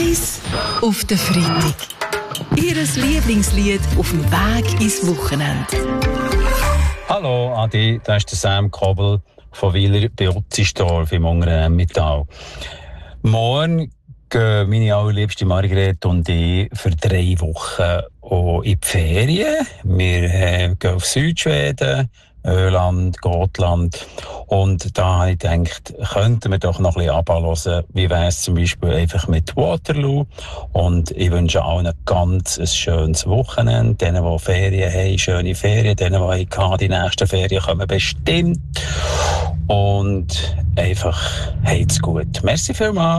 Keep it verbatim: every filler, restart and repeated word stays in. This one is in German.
Eins auf den Freitag. Ihr Lieblingslied auf dem Weg ins Wochenende. Hallo Adi, das ist der Sam Kobel von Wieler bei Utzisdorf im unteren Emmental. Morgen gehen meine allerliebste Margret und ich für drei Wochen in die Ferien. Wir äh, gehen auf Südschweden, Öland, Gotland. Und da habe ich gedacht, könnten wir doch noch ein bisschen abhören, wie wäre es zum Beispiel einfach mit Waterloo. Und ich wünsche allen ein ganz ein schönes Wochenende. Denen, die Ferien haben, schöne Ferien. Denen, die hatten, die nächsten Ferien kommen bestimmt. Und einfach, habt's gut. Merci vielmals.